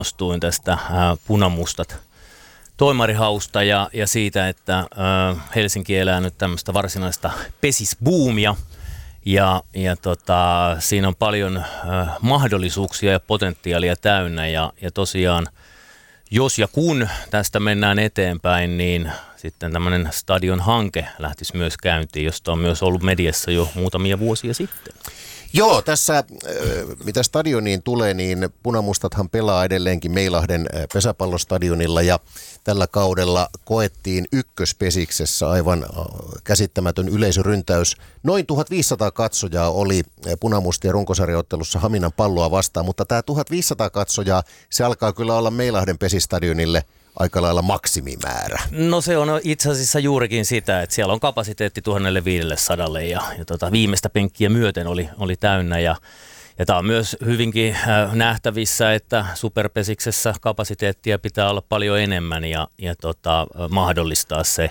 innostuin tästä punamustat toimarihausta ja siitä, että Helsinki elää nyt tämmöistä varsinaista pesisbuumia. Ja siinä on paljon mahdollisuuksia ja potentiaalia täynnä ja tosiaan jos ja kun tästä mennään eteenpäin, niin sitten tämmöinen stadion-hanke lähtisi myös käyntiin, josta on myös ollut mediassa jo muutamia vuosia sitten. Joo, tässä mitä stadioniin tulee, niin punamustathan pelaa edelleenkin Meilahden pesäpallostadionilla ja tällä kaudella koettiin ykköspesiksessä aivan käsittämätön yleisöryntäys. Noin 1500 katsojaa oli punamustien runkosarjaottelussa Haminan Palloa vastaan, mutta tämä 1500 katsojaa, se alkaa kyllä olla Meilahden pesistadionille aika lailla maksimimäärä. No se on itse asiassa juurikin sitä, että siellä on kapasiteetti 1500 ja viimeistä penkkiä myöten oli täynnä ja tämä on myös hyvinkin nähtävissä, että superpesiksessä kapasiteettia pitää olla paljon enemmän ja mahdollistaa se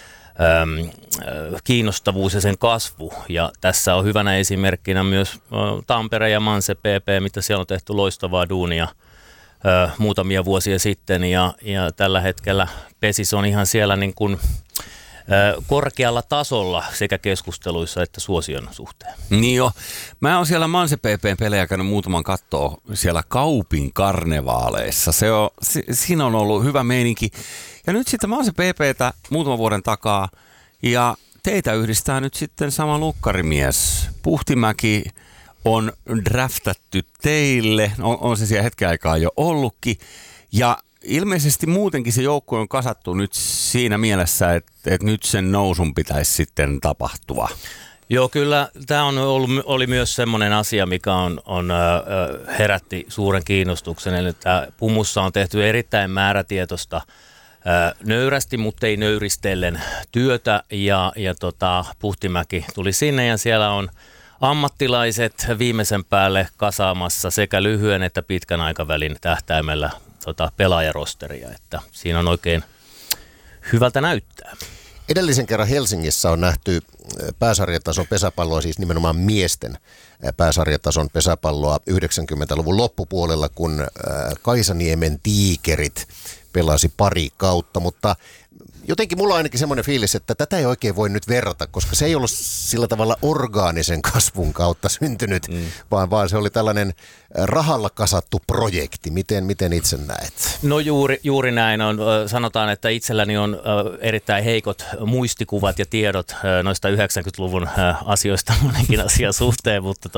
kiinnostavuus ja sen kasvu. Ja tässä on hyvänä esimerkkinä myös Tampere ja Manse PP, mitä siellä on tehty loistavaa duunia muutamia vuosia sitten ja tällä hetkellä Pesis on ihan siellä niin kuin korkealla tasolla sekä keskusteluissa että suosion suhteen. Niin jo. Mä oon siellä Manse PP:n pelejä käynyt muutaman kattoo siellä Kaupin karnevaaleissa. Siinä on ollut hyvä meininki. Ja nyt sitten Manse PP:tä muutaman vuoden takaa ja teitä yhdistää nyt sitten sama lukkarimies. Puhtimäki on draftattu teille, on se siellä hetken aikaa jo ollutkin, ja ilmeisesti muutenkin se joukkue on kasattu nyt siinä mielessä, että nyt sen nousun pitäisi sitten tapahtua. Joo, kyllä tämä oli myös semmoinen asia, mikä on herätti suuren kiinnostuksen, eli että Pumussa on tehty erittäin määrätietoista nöyrästi, mutta ei nöyristellen työtä, ja Puhtimäki tuli sinne, ja siellä on ammattilaiset viimeisen päälle kasaamassa sekä lyhyen että pitkän aikavälin tähtäimellä pelaajarosteria, että siinä on oikein hyvältä näyttää. Edellisen kerran Helsingissä on nähty pääsarjatason pesäpalloa, siis nimenomaan miesten pääsarjatason pesäpalloa 90-luvun loppupuolella, kun Kaisaniemen Tiikerit pelasi pari kautta, mutta jotenkin mulla on ainakin semmoinen fiilis, että tätä ei oikein voi nyt verrata, koska se ei ollut sillä tavalla orgaanisen kasvun kautta syntynyt, vaan se oli tällainen rahalla kasattu projekti. Miten itse näet? No juuri näin on. Sanotaan, että itselläni on erittäin heikot muistikuvat ja tiedot noista 90-luvun asioista monenkin asian suhteen, mutta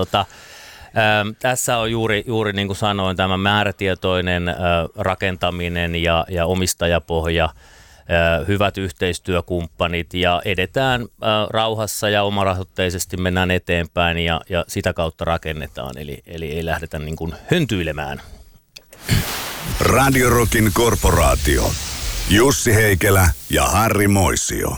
tässä on juuri niin kuin sanoin, tämä määrätietoinen rakentaminen ja omistajapohja, hyvät yhteistyökumppanit ja edetään rauhassa ja omarahoitteisesti mennään eteenpäin ja sitä kautta rakennetaan, eli ei lähdetä niin kuin höntyilemään. Radio Rockin korporaatio. Jussi Heikelä ja Harri Moisio.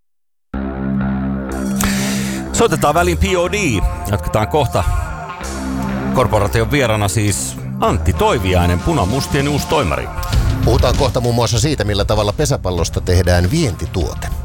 Soitetaan väliin POD. Jatketaan kohta. Korporaation vierana siis Antti Toiviainen, punamustien uusi toimari. Puhutaan kohta muun muassa siitä, millä tavalla pesäpallosta tehdään vientituote.